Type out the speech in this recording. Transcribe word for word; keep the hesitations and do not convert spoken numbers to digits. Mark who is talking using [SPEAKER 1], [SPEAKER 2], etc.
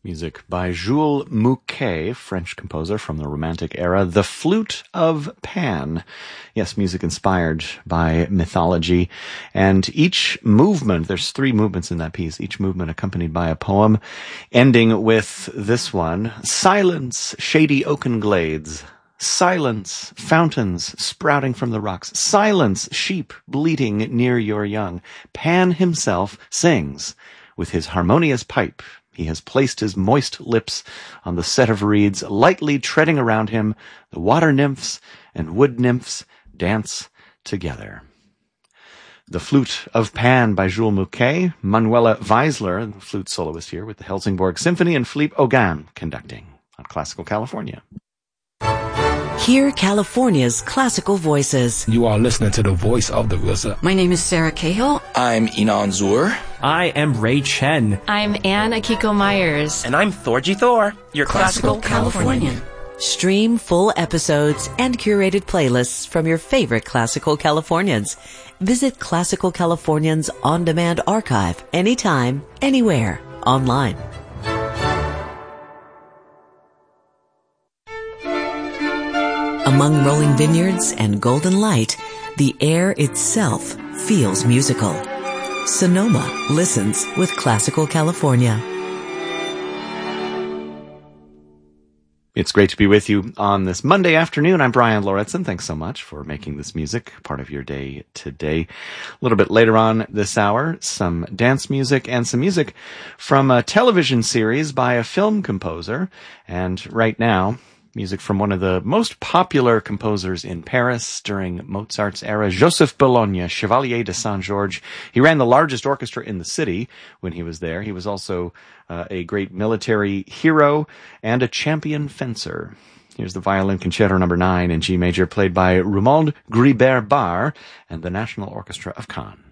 [SPEAKER 1] Music by Jules Mouquet, French composer from the Romantic era. The Flute of Pan. Yes, music inspired by mythology. And each movement, there's three movements in that piece, each movement accompanied by a poem, ending with this one. Silence, shady oaken glades. Silence, fountains sprouting from the rocks. Silence, sheep bleating near your young. Pan himself sings with his harmonious pipe. He has placed his moist lips on the set of reeds, lightly treading around him. The water nymphs and wood nymphs dance together. The Flute of Pan by Jules Mouquet, Manuela Weisler, the flute soloist here with the Helsingborg Symphony, and Philippe Auguin conducting on Classical California.
[SPEAKER 2] Hear California's classical voices.
[SPEAKER 3] You are listening to the voice of the R Z A.
[SPEAKER 4] My name is Sarah Cahill.
[SPEAKER 5] I'm Inan Zur.
[SPEAKER 6] I am Ray Chen.
[SPEAKER 7] I'm Anne Akiko Myers.
[SPEAKER 8] And I'm Thorgy Thor, your classical, classical Californian.
[SPEAKER 2] Californian. Stream full episodes and curated playlists from your favorite Classical Californians. Visit Classical Californians on-demand archive anytime, anywhere, online. Among rolling vineyards and golden light, the air itself feels musical. Sonoma listens with Classical California.
[SPEAKER 1] It's great to be with you on this Monday afternoon. I'm Brian Lauritsen. Thanks so much for making this music part of your day today. A little bit later on this hour, some dance music and some music from a television series by a film composer. And right now, music from one of the most popular composers in Paris during Mozart's era, Joseph Bologna, Chevalier de Saint-Georges. He ran the largest orchestra in the city when he was there. He was also uh, a great military hero and a champion fencer. Here's the Violin Concerto number nine in G major, played by Romuald Guibert Barre and the National Orchestra of Cannes.